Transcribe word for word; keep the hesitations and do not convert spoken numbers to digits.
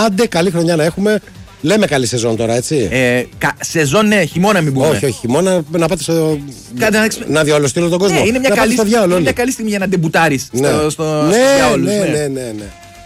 Άντε, καλή χρονιά να έχουμε. Λέμε καλή σεζόν τώρα, έτσι. Ε, κα, σεζόν, ναι, χειμώνα μην πούμε. Όχι, όχι, χειμώνα να πάτε στο. Κάτε, να, να διαολοστείλω τον κόσμο. Ναι, είναι μια, να καλή, στο διάολο, είναι μια καλή στιγμή για να ντεμπουτάρεις ναι. στο, στο, ναι, στους διάολους. Ναι, Ναι, ναι, ναι, ναι.